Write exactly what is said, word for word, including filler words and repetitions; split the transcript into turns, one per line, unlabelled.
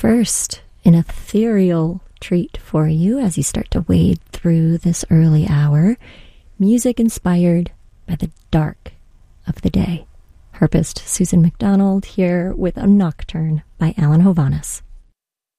First, an ethereal treat for you as you start to wade through this early hour, music inspired by the dark of the day. Harpist Susan McDonald here with a Nocturne by Alan Hovhaness.